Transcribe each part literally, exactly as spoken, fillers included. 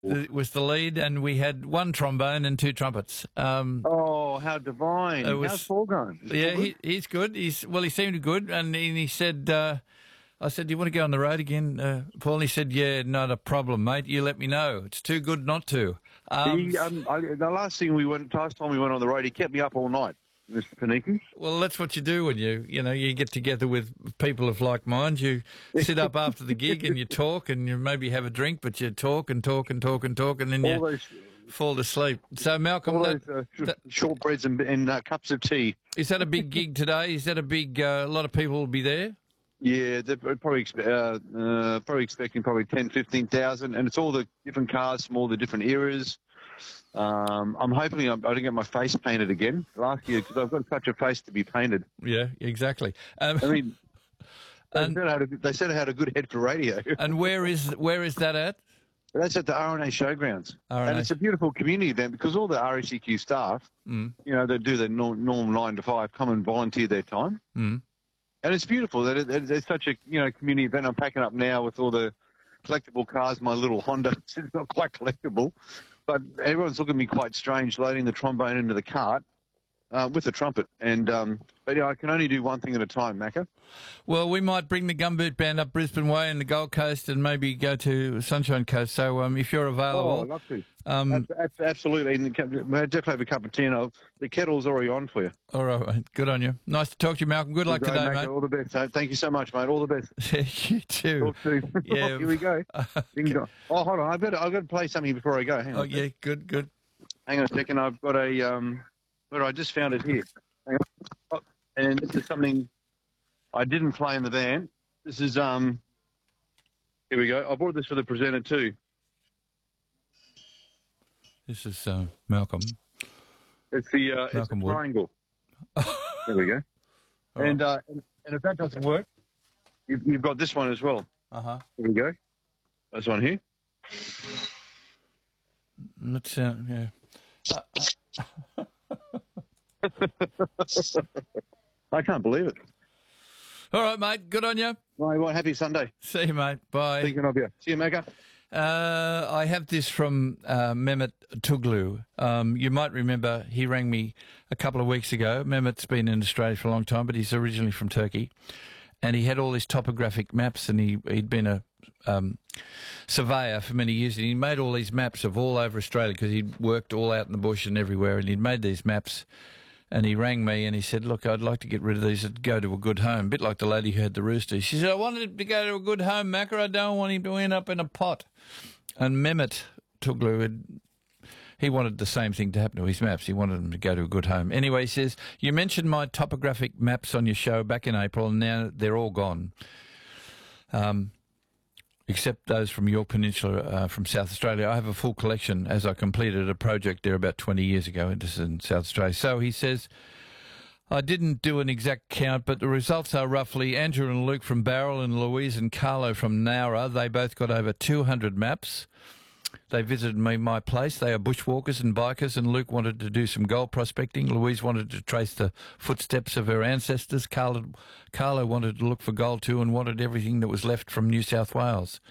It was the lead, and we had one trombone and two trumpets. Um, Oh, how divine! It was- How's Paul going? Is yeah, Paul good? he, he's good. He's well, he seemed good, and he, he said, uh, "I said, do you want to go on the road again, uh, Paul?" And he said, "Yeah, not a problem, mate. You let me know. It's too good not to." Um, He, um, I, the last thing we went, last time we went on the road, he kept me up all night, Mister Paniki. Well, that's what you do when you, you know, you get together with people of like mind. You sit up after the gig and you talk, and you maybe have a drink, but you talk and talk and talk and talk, and then All you those, fall asleep. So, Malcolm, all that, those uh, sh- that, shortbreads and, and uh, cups of tea. is that a big gig today? Is that a big? Uh, a lot of people will be there. Yeah, they're probably expe- uh, uh, probably expecting probably ten, fifteen thousand, and it's all the different cars from all the different eras. Um, I'm hoping I, I don't get my face painted again last year because I've got such a face to be painted. Yeah, exactly. Um, I mean, they, And- said I had a, they said I had a good head for radio. and where is where is that at? That's at the R N A Showgrounds. R N A. And it's a beautiful community event because all the R S E Q staff, Mm. you know, they do their norm, norm nine to five, come and volunteer their time. Mm. And it's beautiful. That it, it, it's such a, you know, community event. I'm packing up now with all the collectible cars, my little Honda. It's not quite collectible, but everyone's looking at me quite strange loading the trombone into the cart uh, with the trumpet. And, um, but yeah, I can only do one thing at a time, Macca. Well, we might bring the Gumboot Band up Brisbane Way and the Gold Coast, and maybe go to Sunshine Coast. So, um, if you're Oh, available, I'd love to. um, Abs- abs- Absolutely. And the, ca- we'll definitely have a cup of tea. And I'll, the kettle's already on for you. all right, mate. Good on you. Nice to talk to you, Malcolm. Good luck Great, today, Macca. mate. All the best. So thank you so much, mate. All the best. You too. Talk soon. Yeah. Here we go. Ding dong. Oh, hold on. I've got to, I've got to play something before I go. Hang on. Oh, a yeah, good, good. Hang on a second. I've got a um. Where I just found it here. Hang on. Oh, and this is something I didn't play in the band. This is um. Here we go. I bought this for the presenter too. This is uh, Malcolm. It's the uh, it's Malcolm the Wood. triangle. There we go. All And uh, and and if that doesn't work, you've, you've got this one as well. Uh huh. Here we go. This one here. Let's uh, yeah. I can't believe it. All right, mate. Good on you. Well, well, happy Sunday. See you, mate. Bye. Thinking of you. See you, Macca. Uh, I have this from uh, Mehmet Tuglu. Um, you might remember he rang me a couple of weeks ago. Mehmet's been in Australia for a long time, but he's originally from Turkey. And he had all these topographic maps, and he, he'd been a um, surveyor for many years, and he made all these maps of all over Australia because he'd worked all out in the bush and everywhere, and he'd made these maps. And he rang me and he said, look, I'd like to get rid of these and go to a good home. A bit like the lady who had the rooster. She said, I wanted him to go to a good home, Macca. I don't want him to end up in a pot. And Mehmet Tuglu, had, he wanted the same thing to happen to his maps. He wanted him to go to a good home. Anyway, he says, you mentioned my topographic maps on your show back in April, and now they're all gone. Um, except those from York Peninsula, uh, from South Australia. I have a full collection as I completed a project there about twenty years ago. This is in South Australia. So he says, I didn't do an exact count, but the results are roughly Andrew and Luke from Barrel and Louise and Carlo from Nowra. They both got over two hundred maps. They visited me, my place. They are bushwalkers and bikers, and Luke wanted to do some gold prospecting. Louise wanted to trace the footsteps of her ancestors. Carlo, Carlo wanted to look for gold too and wanted everything that was left from New South Wales.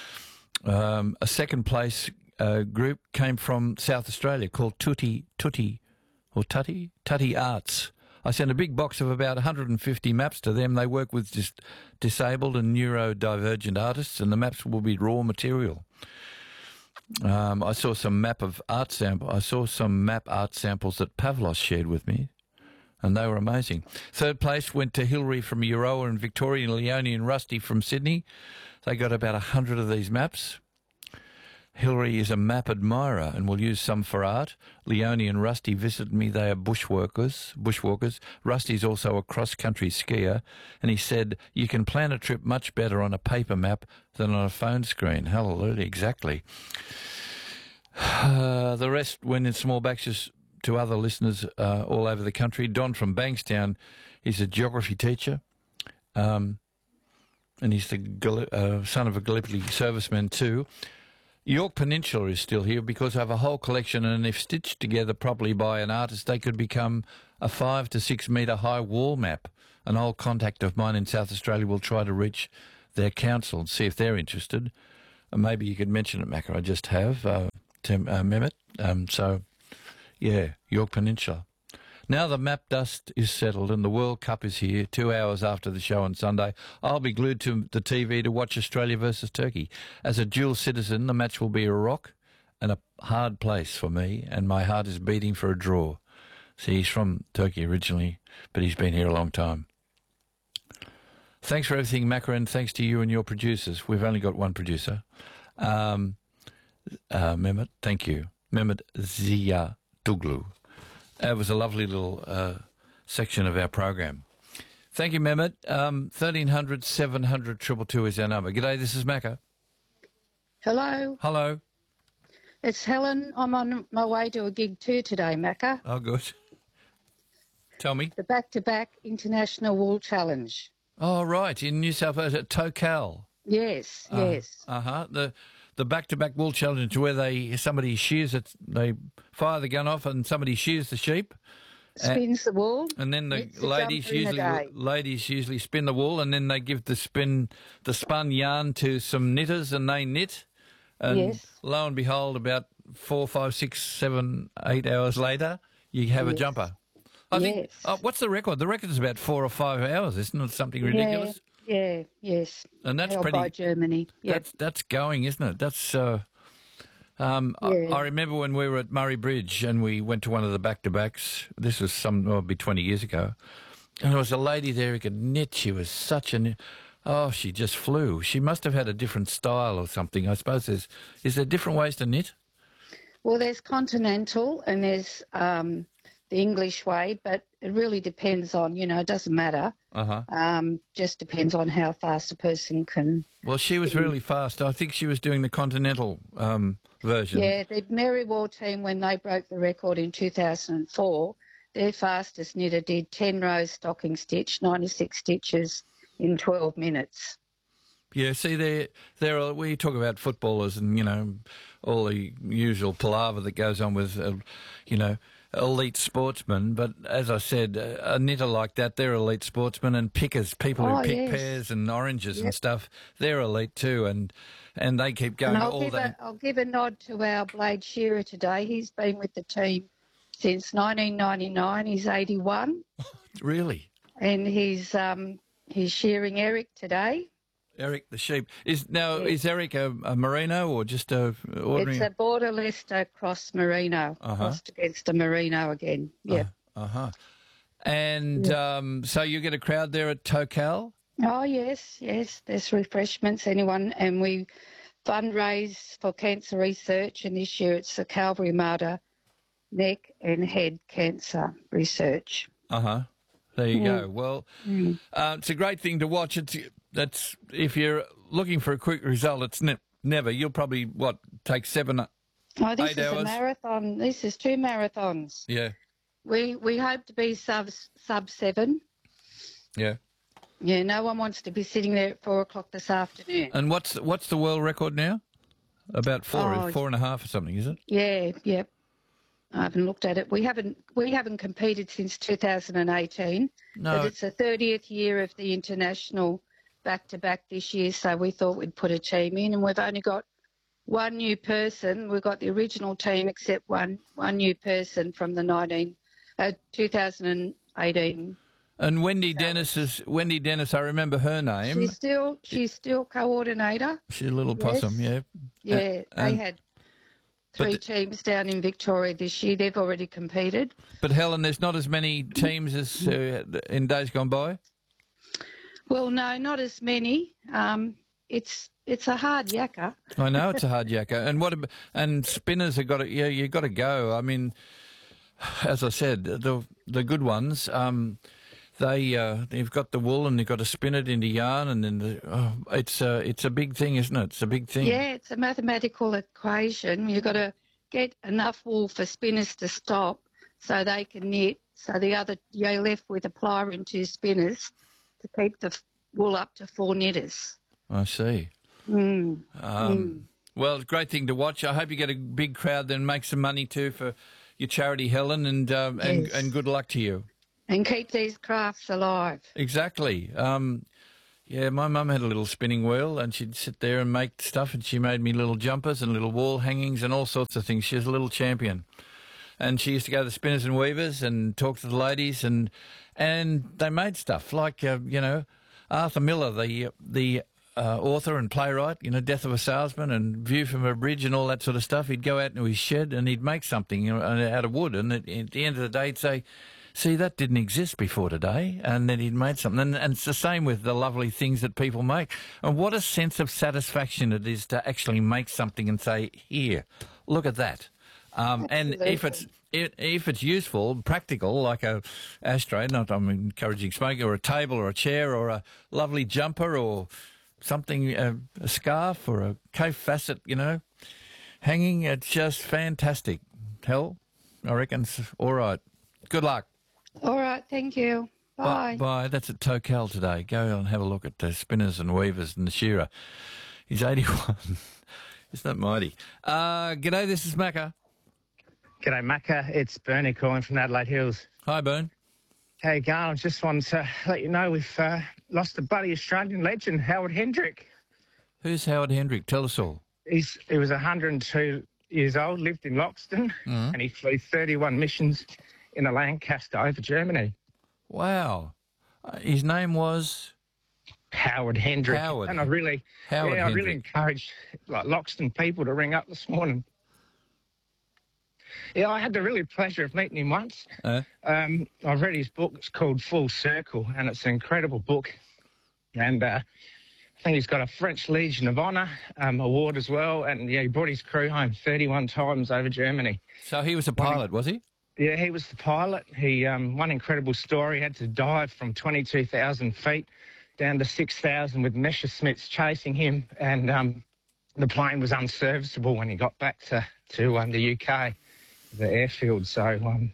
Um, a second place uh, group came from South Australia called Tutti, Tutti, or Tutty, Tutty Arts. I sent a big box of about one hundred fifty maps to them. They work with dis- disabled and neurodivergent artists, and the maps will be raw material. Um, I saw some map of art sample. I saw some map art samples that Pavlos shared with me, and they were amazing. Third place went to Hillary from Euroa and Victoria, and Leonie and Rusty from Sydney. They got about a hundred of these maps. Hillary is a map admirer and will use some for art. Leonie and Rusty visited me. They are bushworkers. Bushwalkers. Rusty's also a cross-country skier, and he said, you can plan a trip much better on a paper map than on a phone screen. Hallelujah, exactly. Uh, the rest went in small batches to other listeners uh, all over the country. Don from Bankstown is a geography teacher, um, and he's the Gal- uh, son of a Gallipoli serviceman too. York Peninsula is still here because I have a whole collection, and if stitched together properly by an artist, they could become a five to six metre high wall map. An old contact of mine in South Australia will try to reach their council and see if they're interested. And maybe you could mention it, Macca. I just have, uh, to uh, Mehmet. Um, so, yeah, York Peninsula. Now the map dust is settled and the World Cup is here, two hours after the show on Sunday. I'll be glued to the T V to watch Australia versus Turkey. As a dual citizen, the match will be a rock and a hard place for me, and my heart is beating for a draw. See, he's from Turkey originally, but he's been here a long time. Thanks for everything, Macca, and thanks to you and your producers. We've only got one producer. Um, uh, Mehmet, thank you. Mehmet Zia Tuglu. It was a lovely little uh, section of our program. Thank you, Mehmet. Um, thirteen hundred, seven hundred, two two two is our number. G'day, this is Macca. Hello. Hello. It's Helen. I'm on my way to a gig too today, Macca. Oh, good. Tell me. The back-to-back International Wool Challenge. Oh, right, in New South Wales at Tocal. Yes, Uh, yes. Uh-huh. The the back-to-back wool challenge where they somebody shears it, they fire the gun off and somebody shears the sheep. Spins the wool. And then the knits a ladies jumper in a usually day. ladies usually spin the wool, and then they give the spin the spun yarn to some knitters, and they knit. And Yes. lo and behold, about four, five, six, seven, eight hours later, you have a Yes. jumper. I think. Yes. Uh, what's the record? The record is about four or five hours, isn't it? Something ridiculous. Yeah, yeah, yes. And that's Held pretty. by Germany. Yep. That's that's going, isn't it? That's. Uh, um, I, Yeah. I remember when we were at Murray Bridge and we went to one of the back to backs. This was some, well, be twenty years ago, and there was a lady there who could knit. She was such an. Oh, she just flew. She must have had a different style or something. I suppose there's. Is there different ways to knit? Well, there's continental and there's um, the English way, but it really depends on, you know, it doesn't matter. Uh huh. Um, just depends on how fast a person can. Well, she was really fast. I think she was doing the continental um, version. Yeah, the Mary War team, when they broke the record in two thousand four, their fastest knitter did ten rows stocking stitch, ninety-six stitches in twelve minutes. Yeah, see, there, there are. We talk about footballers and, you know, all the usual palaver that goes on with, uh, you know, elite sportsmen. But as I said, a knitter like that, they're elite sportsmen, and pickers, people Oh, who pick yes. pears and oranges and Yep. stuff, they're elite too, and and they keep going And I'll all give, day. a, I'll give a nod to our Blade Shearer today. He's been with the team since nineteen ninety-nine. He's eighty-one, Really, and he's um, he's shearing Eric today. Eric the sheep is now. Yeah. Is Eric a, a merino or just a ordinary? It's a Border Leicester cross merino, Uh-huh. crossed against a merino again. Yeah. Uh huh. And um, so you get a crowd there at Tocal. Oh, yes, yes. There's refreshments, anyone. And we fundraise for cancer research. And this year it's the Calvary Mater neck and head cancer research. Uh huh. There you Mm. go. Well, Mm. uh, it's a great thing to watch. It's that's if you're looking for a quick result, it's ne- never. You'll probably what take seven. Oh, this Eight is hours. a marathon. This is two marathons. Yeah, We we hope to be sub sub seven. yeah. Yeah, no one wants to be sitting there at four o'clock this afternoon. And what's what's the world record now? About four, Oh, four and a half or something, is it? Yeah, yep. I haven't looked at it. We haven't we haven't competed since two thousand eighteen, No. but it's the thirtieth year of the international back to back this year. So we thought we'd put a team in, and we've only got one new person. We've got the original team, except one one new person from the nineteen uh, two thousand eighteen. And Wendy Dennis is Wendy Dennis. I remember her name. She's still she's still coordinator. She's a little possum. Yes. Yeah. Yeah, they and- had but three the- teams down in Victoria this year. They've already competed. But Helen, there's not as many teams as uh, in days gone by. Well, no, not as many. Um, it's it's a hard yakka. I know it's a hard yakka, and what ab- and spinners have got to yeah you got to go. I mean, as I said, the the good ones, um, they uh, they've got the wool and they've got to spin it into yarn, and then the, oh, it's a it's a big thing, isn't it? It's a big thing. Yeah, it's a mathematical equation. You've got to get enough wool for spinners to stop so they can knit. So the other, you're left with a plier and two spinners to keep the f- wool up to four knitters. I see. Mm. Um, Well, great thing to watch. I hope you get a big crowd, then make some money too for your charity, Helen, and um, and, Yes. and good luck to you. And keep these crafts alive. Exactly. Um, Yeah, my mum had a little spinning wheel and she'd sit there and make stuff, and she made me little jumpers and little wall hangings and all sorts of things. She was a little champion. And she used to go to the Spinners and Weavers and talk to the ladies, and and they made stuff like, uh, you know, Arthur Miller, the the uh, author and playwright, you know, Death of a Salesman and View from a Bridge and all that sort of stuff. He'd go out into his shed and he'd make something, you know, out of wood, and at, at the end of the day he'd say, see, that didn't exist before today, and then he'd made something. And, and it's the same with the lovely things that people make. And what a sense of satisfaction it is to actually make something and say, here, look at that. Um, and if it's if it's useful, practical, like a ashtray, not I'm encouraging smoking, or a table or a chair or a lovely jumper or something, a, a scarf or a Cape facet, you know, hanging, it's just fantastic. Hell, I reckon it's all right. Good luck. All right, thank you. Bye. Bye. Bye. That's at Tocal today. Go and have a look at the Spinners and Weavers and the Shearer. He's eighty-one. Isn't that mighty? Uh, g'day, this is Macca. G'day, Macca. It's Bernie calling from Adelaide Hills. Hi, Bern. How you going? I just wanted to let you know we've uh, lost a buddy Australian legend, Howard Hendrick. Who's Howard Hendrick? Tell us all. He's He was one hundred and two years old, lived in Loxton, Mm. and he flew thirty-one missions in a Lancaster over Germany. Wow. Uh, his name was Howard Hendrick. Howard. And I really, Howard yeah, I really Hendrick. encourage like Loxton people to ring up this morning. Yeah, I had the really pleasure of meeting him once. Uh, Um, I've read his book. It's called Full Circle, and it's an incredible book. And uh, I think he's got a French Legion of Honour um, award as well. And yeah, he brought his crew home thirty-one times over Germany. so he was a pilot, was he? Yeah, he was the pilot. He um, one incredible story. He had to dive from twenty-two thousand feet down to six thousand with Messerschmitts chasing him, and um, the plane was unserviceable when he got back to to um, the U K, the airfield. So um,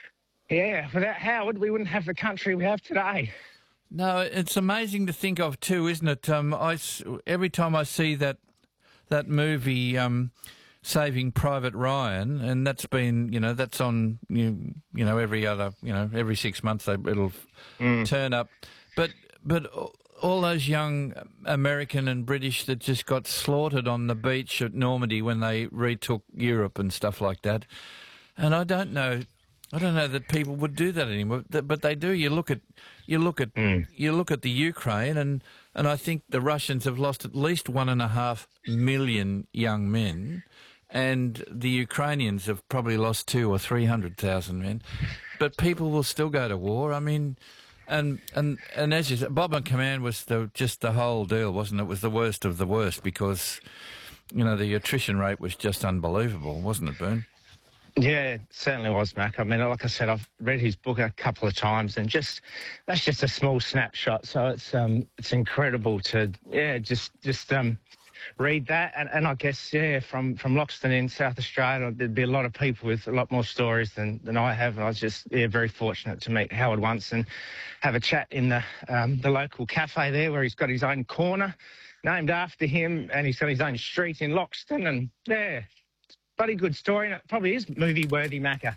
yeah, without Howard, we wouldn't have the country we have today. No, it's amazing to think of too, isn't it? Um, I s- every time I see that that movie, um, Saving Private Ryan, and that's been, you know, that's on, you, you know, every other, you know, every six months they, it'll Mm. turn up. But but all those young American and British that just got slaughtered on the beach at Normandy when they retook Europe and stuff like that, and I don't know. I don't know that people would do that anymore, th- but they do. You look at, you look at, Mm. you look at the Ukraine, and, and I think the Russians have lost at least one and a half million young men, and the Ukrainians have probably lost two or three hundred thousand men. But people will still go to war. I mean, and and and as you said, Bob and Command was the, just the whole deal, wasn't it? It was the worst of the worst because, you know, the attrition rate was just unbelievable, wasn't it, Bern? Yeah, it certainly was, Mac. I mean, like I said, I've read his book a couple of times, and just that's just a small snapshot. So it's um it's incredible to yeah just just um read that, and, and I guess yeah from from Loxton in South Australia, there'd be a lot of people with a lot more stories than than I have. And I was just yeah very fortunate to meet Howard once and have a chat in the um, the local cafe there, where he's got his own corner named after him, and he's got his own street in Loxton, and yeah. Bloody good story, and it probably is movie-worthy, Macca.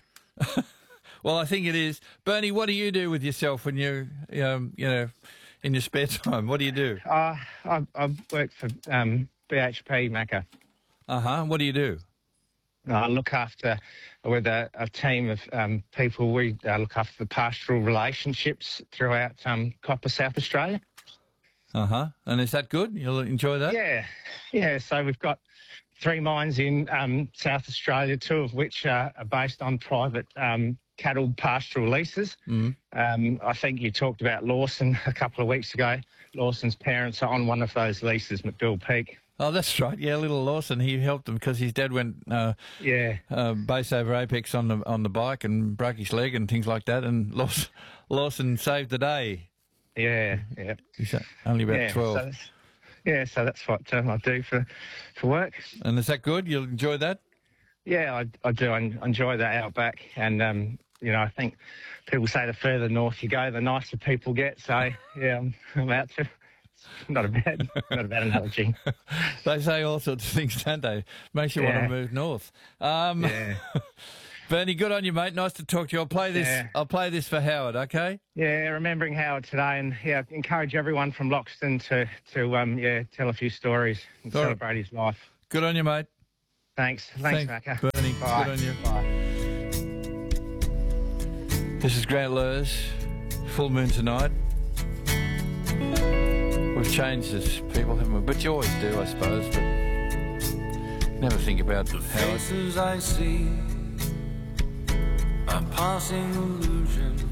Well, I think it is. Bernie, what do you do with yourself when you, um, you know, in your spare time? What do you do? Uh, I, I work for um, B H P, Macca. Uh-huh. What do you do? I look after, with a, a team of um, people, we uh, look after the pastoral relationships throughout um, Copper, South Australia. Uh-huh. And is that good? You'll enjoy that? Yeah, yeah. So we've got three mines in um, South Australia, two of which uh, are based on private um, cattle pastoral leases. Mm. Um, I think you talked about Lawson a couple of weeks ago. Lawson's parents are on one of those leases, McDill Peak. Oh, that's right. Yeah, little Lawson, he helped him because his dad went uh, Yeah. uh, base over apex on the on the bike and broke his leg and things like that, and Lawson, Lawson saved the day. Yeah, yeah. He's only about yeah, twelve. So that's, yeah, so that's what um, I do for, for work. And is that good? You'll enjoy that? Yeah, I, I do. I enjoy that outback. And, um, you know, I think people say the further north you go, the nicer people get. So, yeah, I'm, I'm out to... Not a bad, not a bad analogy. They say all sorts of things, don't they? Makes you Yeah. want to move north. Um, Yeah. Bernie, good on you, mate. Nice to talk to you. I'll play this. Yeah. I'll play this for Howard. Okay. Yeah, remembering Howard today, and yeah, encourage everyone from Loxton to to um yeah tell a few stories and All right. celebrate his life. Good on you, mate. Thanks, thanks, Macca. Bernie. Bye. Good on you. Bye. This is Grant Lurs. Full moon tonight. We've changed as people, haven't we? But you always do, I suppose. But never think about The Howard. faces I see are passing illusions.